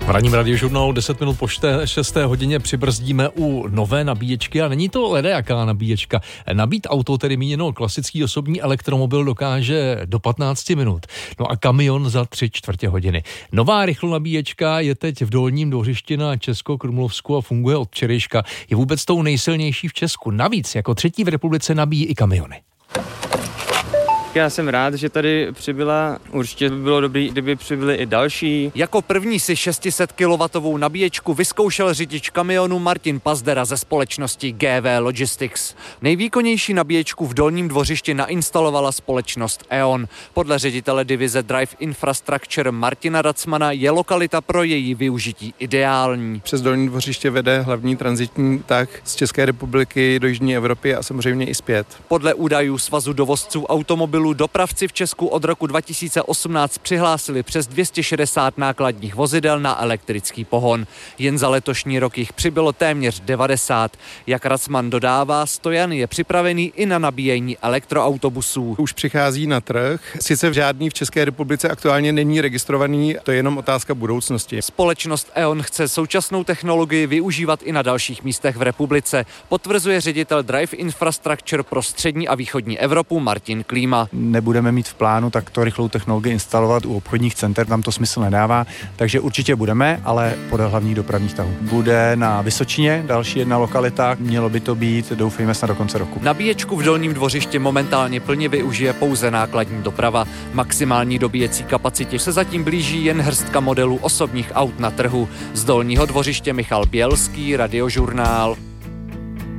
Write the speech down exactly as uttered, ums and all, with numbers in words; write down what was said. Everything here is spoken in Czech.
V ranním radiožurnálu deset minut po šesté hodině přibrzdíme u nové nabíječky a není to ledajaká nabíječka. Nabít auto, tedy míněno klasický osobní elektromobil, dokáže do patnáct minut. No a kamion za tři čtvrtě hodiny. Nová rychlonabíječka je teď v Dolním Dvořišti na Českokrumlovsku a funguje od včerejška. Je vůbec tou nejsilnější v Česku. Navíc jako třetí v republice nabíjí i kamiony. Já jsem rád, že tady přibyla, určitě by bylo dobré, kdyby přibyly i další. Jako první si šest set kilowattovou nabíječku vyzkoušel řidič kamionu Martin Pazdera ze společnosti G V Logistics. Nejvýkonnější nabíječku v Dolním Dvořišti nainstalovala společnost E O N. Podle ředitele divize Drive Infrastructure Martina Racmana je lokalita pro její využití ideální. Přes Dolní Dvořiště vede hlavní tranzitní tah z České republiky do jižní Evropy a samozřejmě i zpět. Podle údajů Svazu dovozců automobilů dopravci v Česku od roku dva tisíce osmnáct přihlásili přes dvě stě šedesát nákladních vozidel na elektrický pohon. Jen za letošní rok jich přibylo téměř devadesát. Jak Racman dodává, Stojan je připravený i na nabíjení elektroautobusů. Už přichází na trh. Sice žádný v České republice aktuálně není registrovaný, to je jenom otázka budoucnosti. Společnost E O N chce současnou technologii využívat i na dalších místech v republice, potvrzuje ředitel Drive Infrastructure pro střední a východní Evropu Martin Klíma. Nebudeme mít v plánu takto rychlou technologii instalovat u obchodních center, tam to smysl nedává, takže určitě budeme, ale podle hlavních dopravních tahů. Bude na Vysočině, další jedna lokalita, mělo by to být, doufejme, snad do konce roku. Nabíječku v Dolním Dvořišti momentálně plně využije pouze nákladní doprava. Maximální dobíjecí kapacitě se zatím blíží jen hrstka modelů osobních aut na trhu. Z Dolního Dvořiště Michal Bělský, Radiožurnál.